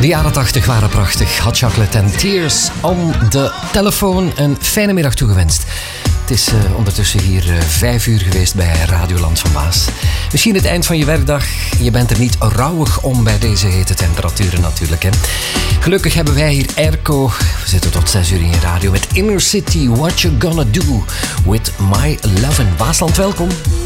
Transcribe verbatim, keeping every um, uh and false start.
De jaren tachtig waren prachtig. Hot Chocolate en Tears on the telefoon. Een fijne middag toegewenst. Het is uh, ondertussen hier uh, vijf uur geweest bij Radioland van Maas. Misschien het eind van je werkdag. Je bent er niet rouwig om bij deze hete temperaturen natuurlijk. Hè? Gelukkig hebben wij hier airco. We zitten tot zes uur in je radio met Inner City. What You Gonna Do With My Lovin'. Waasland, welkom.